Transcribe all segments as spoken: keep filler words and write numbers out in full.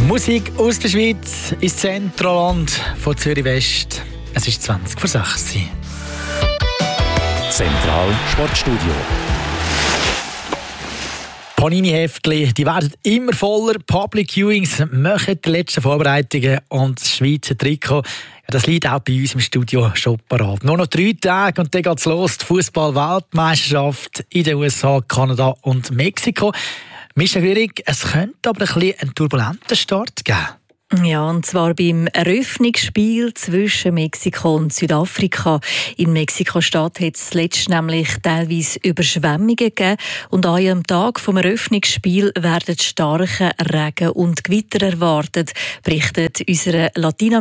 Musik aus der Schweiz ins Zentralland von Zürich West. Es ist zwanzig vor sechs. Zentral Sportstudio. Panini-Heftchen, die werden immer voller. Public Viewings machen die letzten Vorbereitungen und das Schweizer Trikot, ja, das liegt auch bei uns im Studio schon parat. Nur noch drei Tage und dann geht's los. Die Fußball-Weltmeisterschaft in den U S A, Kanada und Mexiko. Mischa Grürig, es könnte aber ein bisschen einen turbulenten Start geben. Ja, und zwar beim Eröffnungsspiel zwischen Mexiko und Südafrika. In Mexiko-Stadt hat es letztens nämlich teilweise Überschwemmungen gegeben. Und an einem Tag vom Eröffnungsspiel werden starke Regen- und Gewitter erwartet, berichtet unser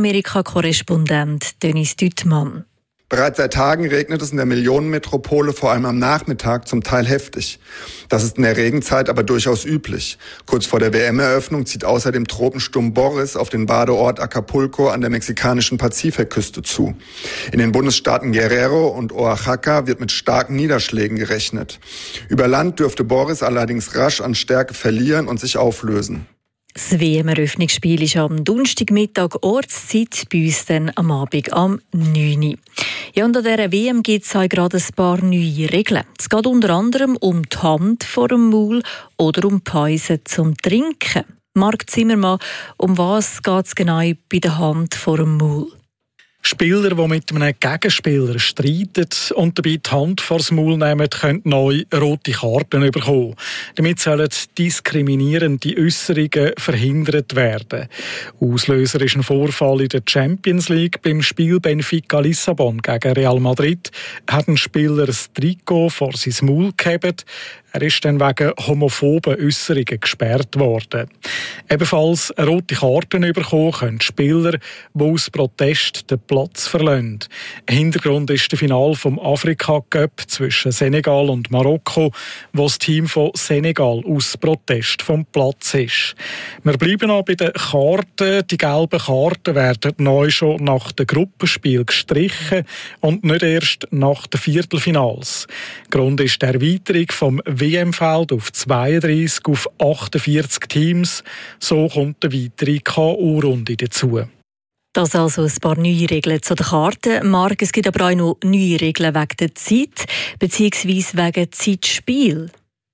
Lateinamerika-Korrespondent Dennis Düttmann. Bereits seit Tagen regnet es in der Millionenmetropole vor allem am Nachmittag zum Teil heftig. Das ist in der Regenzeit aber durchaus üblich. Kurz vor der W M-Eröffnung zieht außerdem Tropensturm Boris auf den Badeort Acapulco an der mexikanischen Pazifikküste zu. In den Bundesstaaten Guerrero und Oaxaca wird mit starken Niederschlägen gerechnet. Über Land dürfte Boris allerdings rasch an Stärke verlieren und sich auflösen. Das W M-Eröffnungsspiel ist am Donnerstagmittag Ortszeit, bei uns dann am Abend am neun Uhr. Ja, und an dieser W M gibt es gerade ein paar neue Regeln. Es geht unter anderem um die Hand vor dem Maul oder um Pausen zum Trinken. Marc Zimmermann, um was geht es genau bei der Hand vor dem Maul? Spieler, die mit einem Gegenspieler streiten und dabei die Hand vors Maul nehmen, können neu rote Karten bekommen. Damit sollen diskriminierende Äusserungen verhindert werden. Auslöser ist ein Vorfall in der Champions League. Beim Spiel Benfica Lissabon gegen Real Madrid hat ein Spieler das Trikot vor sein Maul gehabt. Er ist dann wegen homophoben Äusserungen gesperrt worden. Ebenfalls eine rote Karten bekommen können Spieler, die aus Protest den Platz verlassen. Hintergrund ist das Finale vom Afrika Cup zwischen Senegal und Marokko, wo das Team von Senegal aus Protest vom Platz ist. Wir bleiben noch bei den Karten. Die gelben Karten werden neu schon nach dem Gruppenspiel gestrichen und nicht erst nach den Viertelfinals. Grund ist die Erweiterung vom W M-Feld auf zweiunddreissig auf achtundvierzig Teams. So kommt eine weitere K O-Runde dazu. Das also ein paar neue Regeln zu den Karten. Marc, es gibt aber auch noch neue Regeln wegen der Zeit, beziehungsweise wegen Zeitspiel.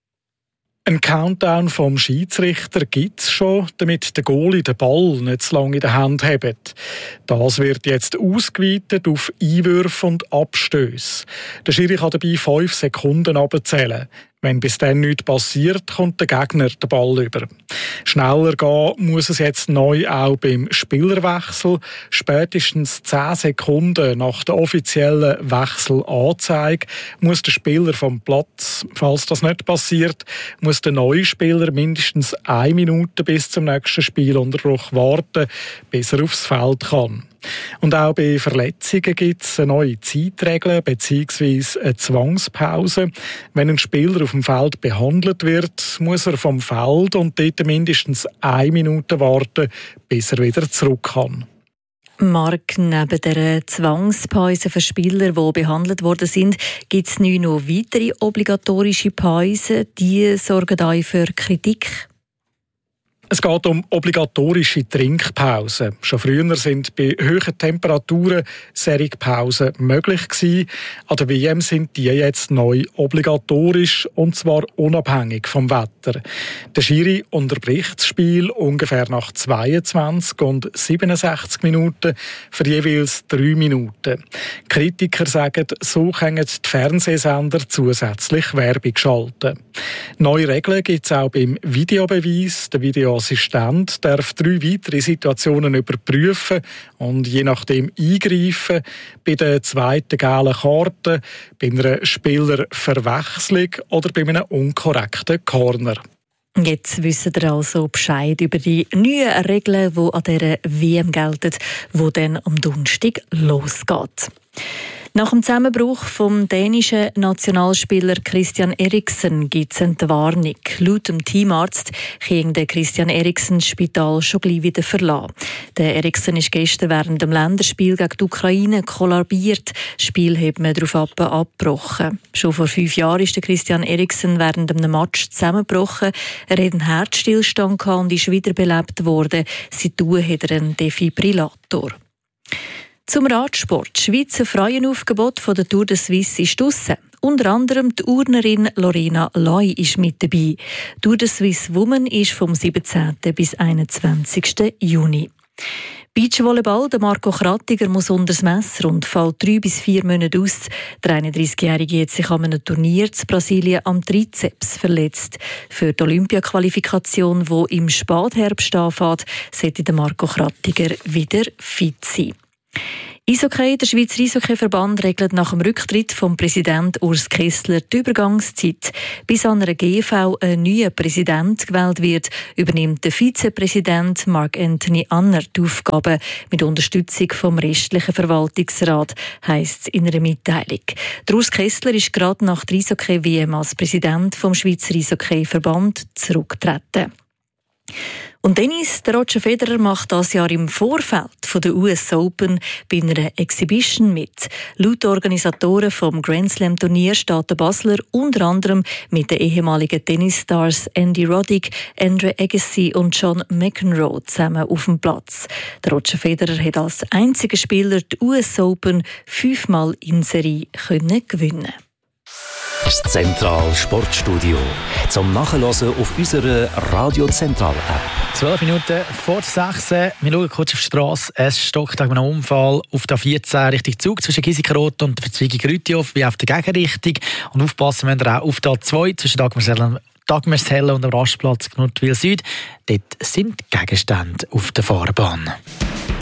Ein Countdown vom Schiedsrichter gibt es schon, damit der Goalie den Ball nicht zu lange in der Hand hat. Das wird jetzt ausgeweitet auf Einwürfe und Abstöße. Der Schiri kann dabei fünf Sekunden abzählen. Wenn bis dann nichts passiert, kommt der Gegner den Ball über. Schneller gehen muss es jetzt neu auch beim Spielerwechsel. Spätestens zehn Sekunden nach der offiziellen Wechselanzeige muss der Spieler vom Platz. Falls das nicht passiert, muss der neue Spieler mindestens eine Minute bis zum nächsten Spielunterbruch warten, bis er aufs Feld kann. Und auch bei Verletzungen gibt es eine neue Zeitregel bzw. eine Zwangspause. Wenn ein Spieler auf dem Feld behandelt wird, muss er vom Feld und dort mindestens eine Minute warten, bis er wieder zurück kann. Marc, neben der Zwangspause für Spieler, die behandelt worden sind, gibt es nun noch weitere obligatorische Pausen. Die sorgen auch für Kritik. Es geht um obligatorische Trinkpausen. Schon früher sind bei hohen Temperaturen solche Pausen möglich gewesen. An der W M sind die jetzt neu obligatorisch, und zwar unabhängig vom Wetter. Der Schiri unterbricht das Spiel ungefähr nach zweiundzwanzig und siebenundsechzig Minuten für jeweils drei Minuten. Kritiker sagen, so können die Fernsehsender zusätzlich Werbung schalten. Neue Regeln gibt es auch beim Videobeweis. Der Video Assistent darf drei weitere Situationen überprüfen und je nachdem eingreifen. Bei der zweiten gelben Karte, bei einer Spielerverwechslung oder bei einem unkorrekten Corner. Jetzt wissen ihr also Bescheid über die neuen Regeln, die an dieser W M gelten, die dann am Donnerstag losgeht. Nach dem Zusammenbruch vom dänischen Nationalspieler Christian Eriksen gibt es eine Warnung. Laut dem Teamarzt kann der Christian Eriksen das Spital schon gleich wieder verlassen. Der Eriksen ist gestern während dem Länderspiel gegen die Ukraine kollabiert. Das Spiel hat man darauf abgebrochen. Schon vor fünf Jahren ist der Christian Eriksen während einem Match zusammengebrochen. Er hat einen Herzstillstand und ist wiederbelebt worden. Seitdem hat er einen Defibrillator. Zum Radsport. Das Schweizer Frauenaufgebot von der Tour de Suisse ist draussen. Unter anderem die Urnerin Lorena Loy ist mit dabei. Die Tour de Suisse Women ist vom siebzehnten bis einundzwanzigsten Juni. Beachvolleyball, der Marco Krattiger muss unter das Messer und fällt drei bis vier Monate aus. Der einunddreißigjährige hat sich an einem Turnier in Brasilien am Trizeps verletzt. Für die Olympia-Qualifikation, die im Spätherbst anfängt, sollte der Marco Krattiger wieder fit sein. Eishockey, der Schweizer Eishockey-Verband regelt nach dem Rücktritt vom Präsident Urs Kessler die Übergangszeit. Bis an einer G V ein neuer Präsident gewählt wird, übernimmt der Vizepräsident Mark Anthony Anner die Aufgaben mit Unterstützung vom restlichen Verwaltungsrat, heisst es in einer Mitteilung. Der Urs Kessler ist gerade nach der Eishockey-W M als Präsident vom Schweizer Eishockey-Verband zurückgetreten. Und Tennis, der Roger Federer macht das Jahr im Vorfeld von der U S Open bei einer Exhibition mit. Laut Organisatoren vom Grand Slam Turnier steht der Basler unter anderem mit den ehemaligen Tennisstars Andy Roddick, Andre Agassi und John McEnroe zusammen auf dem Platz. Der Roger Federer hat als einziger Spieler die U S Open fünfmal in Serie können gewinnen. Das Zentral Sportstudio. Zum Nachhören auf unserer Radio Zentral App. Zwölf Minuten vor sechs. Wir schauen kurz auf die Straße. Es stockt nach einem Unfall auf der vierzehn Richtung Zug zwischen Giesikenrot und Verzweigung Rütiof wie auf der Gegenrichtung. Und aufpassen müssen wir auch auf der zwei zwischen Dagmershelle und dem Rastplatz Knurtwil Süd. Dort sind Gegenstände auf der Fahrbahn.